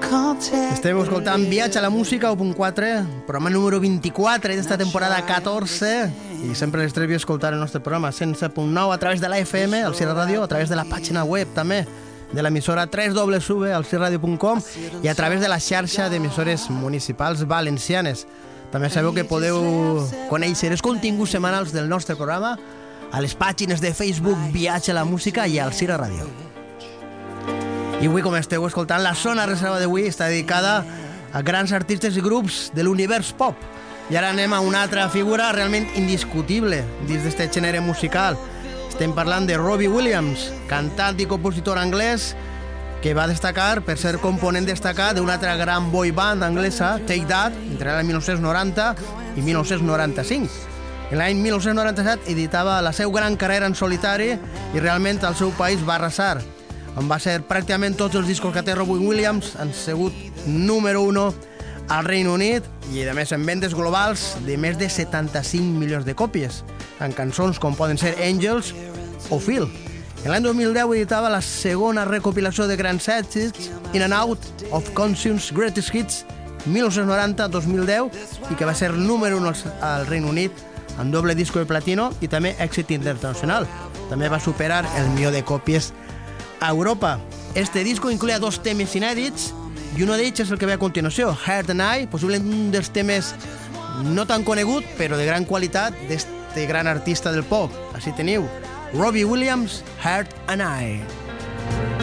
Esteu escoltant Viatge a la Música 1.4, programa número 24 d'esta temporada 14, i sempre les trevi escoltar el nostre programa 107.9 a través de la FM, al Cira Ràdio, a través de la pàgina web també de l'emissora www.alciradio.com i a través de la xarxa d'emissores municipals valencianes. També sabeu que podeu conèixer els continguts setmanals del nostre programa a les pàgines de Facebook Viatge a la Música i al Cira Ràdio. I avui, com esteu escoltant, la zona reserva d'avui està dedicada a grans artistes i grups de l'univers pop. I ara anem a una altra figura realment indiscutible dins d'aquest gènere musical. Estem parlant de Robbie Williams, cantant i compositor anglès que va destacar per ser component destacat d'una altra gran boy band anglesa, Take That, entre l'any 1990 i 1995. En l'any 1997 editava la seva gran carrera en solitari i realment al seu país va arrasar. On va ser pràcticament tots els discos que té Robbie Williams han sigut número 1 al Regne Unit i a més en vendes globals de més de 75 milions de còpies, en cançons com poden ser Angels o Feel. En l'any 2010 editava la segona recopilació de grans èxits, In and Out of Conscience Greatest Hits 1990-2010, i que va ser número 1 al Regne Unit amb doble disco de platino i també èxit internacional. També va superar el milió de còpies a Europa. Este disco incluïa 2 temes inèdits i un d'ells és el que ve a continuació, Heart and I, possiblement un dels temes no tan conegut però de gran qualitat d'este gran artista del pop. Així teniu Robbie Williams, Heart and I.